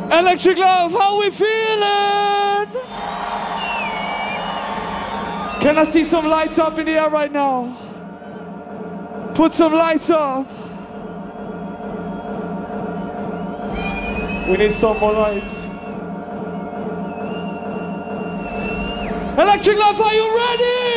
Electric Love, how we feeling? Can I see some lights up in the air right now? Put some lights up. We need some more lights. Electric Love, are you ready?